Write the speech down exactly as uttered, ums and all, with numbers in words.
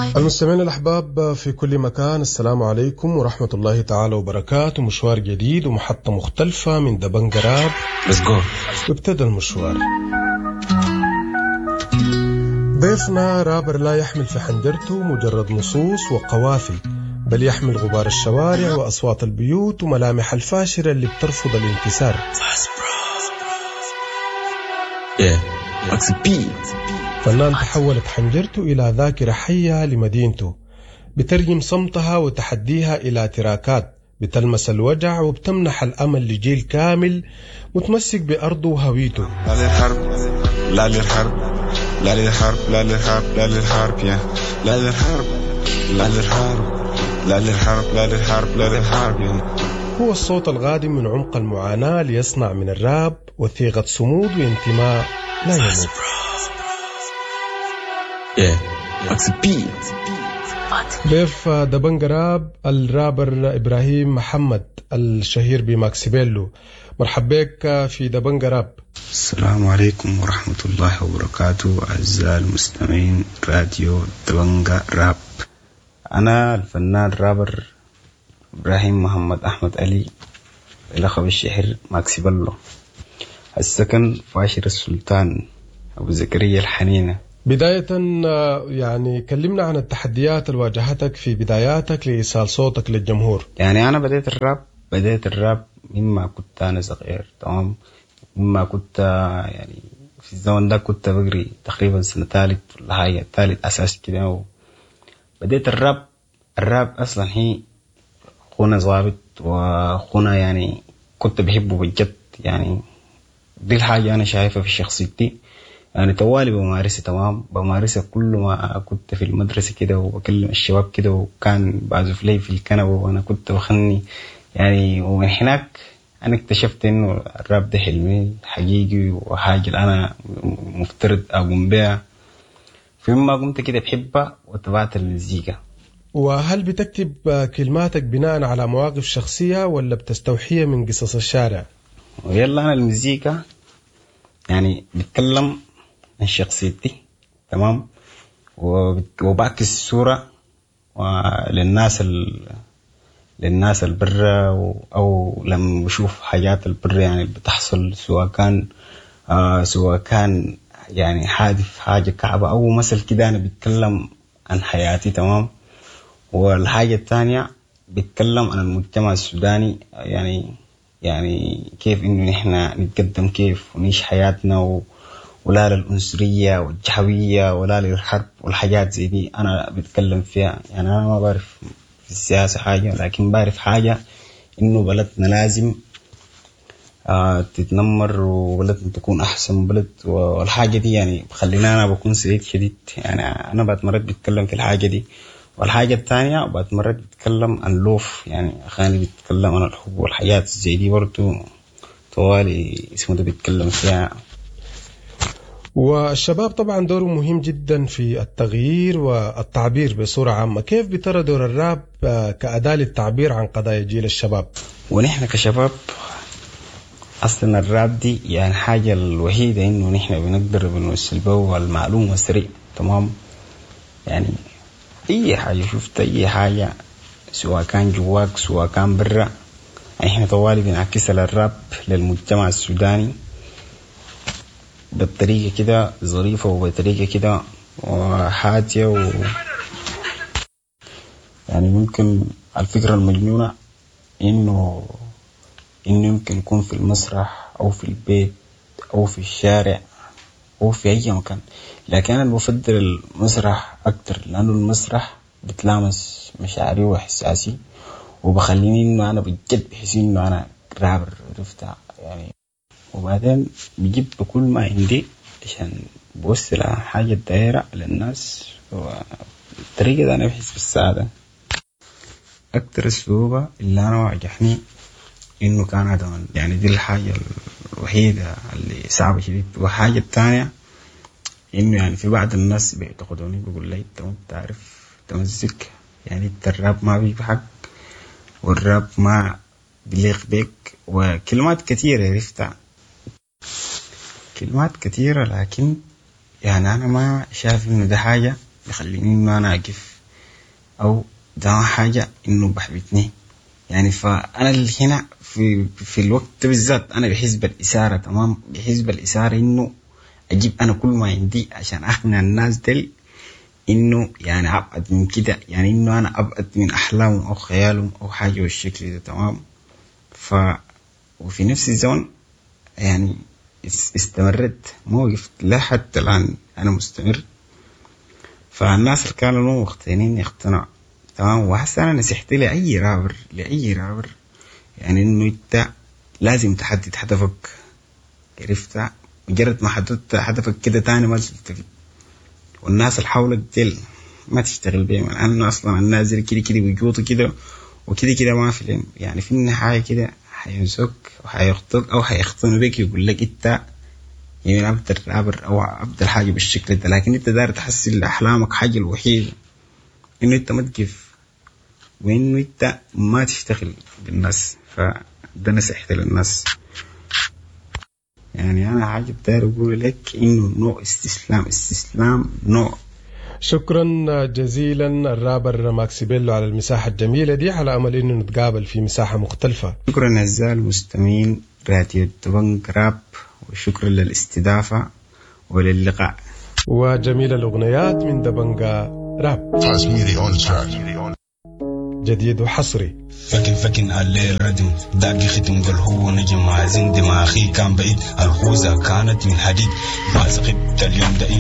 المستمعين الأحباب في كل مكان، السلام عليكم ورحمة الله تعالى وبركاته. مشوار جديد ومحطة مختلفة من دبنج راب. Let's go. وابتدى المشوار. ضيفنا رابر لا يحمل في حنجرته مجرد نصوص وقوافي، بل يحمل غبار الشوارع وأصوات البيوت وملامح الفاشرة اللي بترفض الانكسار. فنان تحولت حنجرته إلى ذاكرة حية لمدينته، بترجم صمتها وتحديها إلى تراكات بتلمس الوجع وبتمنح الأمل لجيل كامل متمسك بأرضه وهويته. لا للحرب لا للحرب لا للحرب لا للحرب لا للحرب يا لا للحرب لا للحرب لا للحرب لا للحرب لا للحرب يا. هو الصوت الغادم من عمق المعاناة ليصنع من الراب وثيقة صمود وانتماء لا يموت. ضيف دبنج راب الرابر إبراهيم محمد الشهير بماكسيبيلو، مرحب بك في دبنج راب. السلام عليكم ورحمة الله وبركاته أعزائي المستمعين راديو دبنج راب. أنا الفنان رابر إبراهيم محمد أحمد علي، لقب الشهير ماكسيبيلو، السكن فاشر السلطان أبو زكريا الحنينة. بداية يعني كلمنا عن التحديات اللي واجهتك في بداياتك لإيصال صوتك للجمهور. يعني أنا بديت الراب بديت الراب مما كنت أنا صغير، تمام، مما كنت يعني في الزمن ده كنت بقري تقريبا سنة ثالث ولا حاجة، ثالث أساس كده. بديت الراب الراب أصلا هي خونا ضابط وخونا، يعني كنت بحبه بجد. يعني دي الحاجة أنا شايفها في شخصيتي، يعني توالي بمارسة، تمام، بمارسة كل ما كنت في المدرسة كده وبكلم الشباب كده، وكان بعزف لي في الكنبة وأنا كنت بخني يعني. ومن هناك أنا اكتشفت إنه الراب ده حلمي حقيقي وحاجة أنا مفترض أقوم بها. فيما قمت كده بحبها وتبعت المزيكا. وهل بتكتب كلماتك بناء على مواقف شخصية ولا بتستوحيها من قصص الشارع؟ ويلا أنا المزيكا يعني بتكلم عن شخصيتي، تمام، وبعكس الصورة للناس ال... للناس البرة، أو لما بشوف حاجات البرة يعني بتحصل، سواء كان آه سواء كان يعني حادث حاجة كعبة أو مثل كده، أنا بتكلم عن حياتي، تمام. والحاجة الثانية بتكلم عن المجتمع السوداني، يعني يعني كيف إنه نحن نتقدم كيف ونعيش حياتنا، و... ولا للعنصرية والجهوية ولا للحرب والحاجات زي دي أنا بتكلم فيها. يعني أنا ما بعرف في السياسة حاجة، لكن بعرف حاجة إنه بلدنا لازم آه تتنمر، وبلدنا تكون أحسن بلد، والحاجة دي يعني بخلينا أنا بكون سعيد شديد. يعني أنا بعد مرات بتكلم في الحاجة دي. والحاجة الثانية بعد مرات بتكلم عن لوف، يعني أغاني بتتكلم عن الحب والحياة زي دي برضو طوالي اسمه ده بيتكلم فيها. والشباب طبعا دوره مهم جدا في التغيير والتعبير بصورة عامة. كيف بترى دور الراب كأداة للتعبير عن قضايا جيل الشباب؟ ونحن كشباب أصلا الراب دي يعني حاجة الوحيدة إنه نحن بنقدر بنوصل به المعلومة سريع، تمام. يعني أي حاجة شفت أي حاجة سواء كان جواك سواء كان برا، احنا طوالي بنعكسها للراب للمجتمع السوداني بطريقة كده ظريفة وبطريقة كده وحاتية. و... يعني ممكن الفكرة المجنونة إنه إنه يمكن يكون في المسرح أو في البيت أو في الشارع أو في أي مكان، لكن أنا بفضل المسرح أكتر، لأنه المسرح بتلامس مشاعري وإحساسي وبخليني إنه أنا بجد بحس إنه أنا رابر، عرفتها يعني. وبعدين بجيب بكل ما عندي عشان بوصل حاجة دائرة للناس، والطريقة ده أنا بحس بالسعادة. أكتر الصعوبة اللي أنا واجهني إنه كان هذا، يعني دي الحاجة الوحيدة اللي صعبة شديد. وحاجة الثانية إنه يعني في بعض الناس بيعتقدوني بيقول لي أنت ما بتعرف تمزك، يعني أنت الراب ما بيجي حق والراب ما بليق بيك، وكلمات كثيرة عرفتها كلمات كثيرة، لكن يعني أنا ما شايف إنه ده حاجة يخليني إنه أنا أقف أو ده حاجة إنه بحبتني يعني. فأنا هنا في في الوقت بالذات أنا بحس بالإثارة تمام، بحس بالإثارة إنه أجيب أنا كل ما عندي عشان أقنع الناس دل إنه يعني أبعد من كده، يعني إنه أنا أبعد من أحلامهم أو خيالهم أو حاجة بالشكل ده تمام. ف وفي نفس الزمن يعني استمرت ما وقفت لا حتى الآن أنا مستمر. فالناس اللي كانوا مو مقتنعين يقتنعوا تمام. وهسه أنا نصيحتي لأي رابر لأي رابر يعني إنه أنت لازم تحدد هدفك، عرفتها؟ مجرد ما حددت هدفك كده تاني ما تلتفت، والناس اللي حولك دل ما تشتغل بيهم، لأنه أصلا الناس دل كده كده وجوده كده وكده كده ما في لهم يعني. في النهاية كده حينسوك وحيخطوك أو حيختنوا بك يقول لك أنت يعني عبد الرابر أو عبد الحاجة بالشكل ده، لكن أنت داير تحصل لأحلامك حاجة الوحيدة إنه أنت ما تقف وإنه أنت ما تشتغل بالناس. فده نصيحتي للناس يعني. أنا حاجة داير أقول لك إنه نو استسلام، استسلام نو. شكرا جزيلا الرابر ماكسيبيلو على المساحة الجميلة دي، على أمل إنه نتقابل في مساحة مختلفة. شكرا أعزائي المستمعين راديو دبنج راب، وشكرا للاستضافة وللقاء. وجميل الأغنيات من دبنجا راب جديد وحصري. فكن فكن الليل ردم داقي ختم قال هو نجم عزين دماغي كان بعيد، الغوزة كانت من حديد ما سقبت اليوم ده